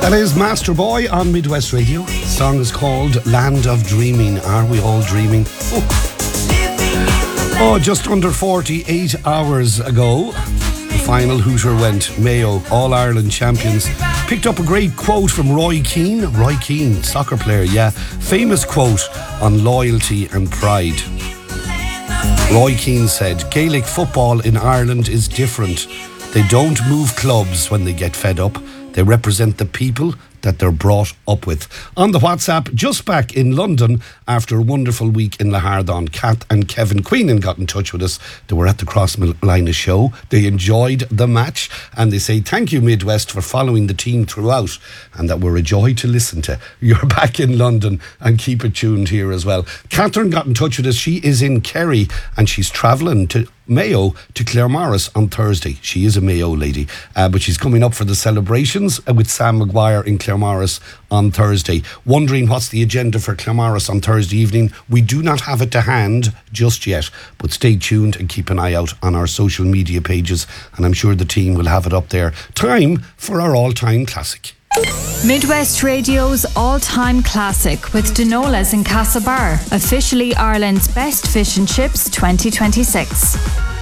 That is Master Boy on Midwest Radio. The song is called Land of Dreaming. Are we all dreaming? Oh, just under 48 hours ago, the final Hooter went. Mayo, All-Ireland champions. Picked up a great quote from Roy Keane. Roy Keane, soccer player, yeah. Famous quote on loyalty and pride. Roy Keane said, Gaelic football in Ireland is different. They don't move clubs when they get fed up. They represent the people that they're brought up with. On the WhatsApp, just back in London after a wonderful week in Lahardon, Kat and Kevin Queenan got in touch with us. They were at the Crossmolina show. They enjoyed the match and they say, thank you Midwest for following the team throughout and that we're a joy to listen to. You're back in London and keep it tuned here as well. Catherine got in touch with us. She is in Kerry and she's travelling to Mayo to Claremorris on Thursday. She is a Mayo lady, but she's coming up for the celebrations with Sam Maguire in Claremorris on Thursday. Wondering what's the agenda for Claremorris on Thursday evening. We do not have it to hand just yet, but stay tuned and keep an eye out on our social media pages and I'm sure the team will have it up there. Time for our all-time classic. Midwest Radio's all-time classic with Denola's in Castlebar, officially Ireland's best fish and chips 2026.